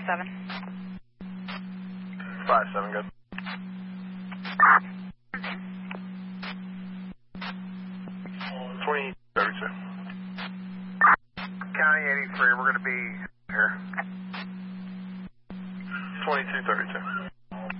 7. 5-7, good. County 83, we're going to be here. 2232.